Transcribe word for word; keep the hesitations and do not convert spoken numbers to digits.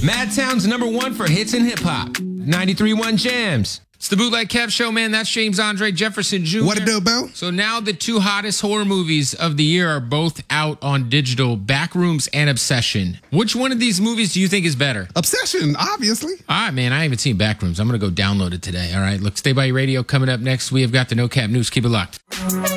Madtown's number one for hits and hip hop. ninety-three point one Jams. It's the Bootleg Kev Show, man. That's James Andre Jefferson Junior What it do, Bill? So now the two hottest horror movies of the year are both out on digital, Backrooms and Obsession. Which one of these movies do you think is better? Obsession, obviously. All right, man. I haven't seen Backrooms. I'm going to go download it today. All right. Look, stay by your radio. Coming up next, we have got the No Cap News. Keep it locked.